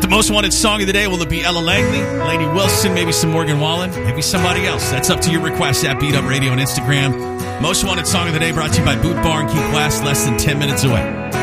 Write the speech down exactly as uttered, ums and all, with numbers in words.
The most wanted song of the day, will it be Ella Langley, Lainey Wilson, maybe some Morgan Wallen, maybe somebody else? That's up to your request at Beat Up Radio on Instagram. Most wanted song of the day brought to you by Boot Bar and Keep Glass, less than ten minutes away.